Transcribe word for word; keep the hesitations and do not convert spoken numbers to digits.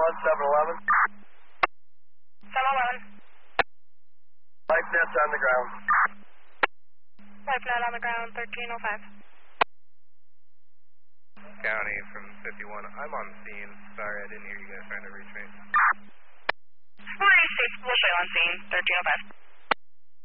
one, seven eleven. seven eleven. Life net's on the ground. Life net on the ground, thirteen oh five. County from fifty-one. I'm on scene. Sorry, I didn't hear you guys trying to reach me. forty-six, we'll show you on scene, thirteen oh five.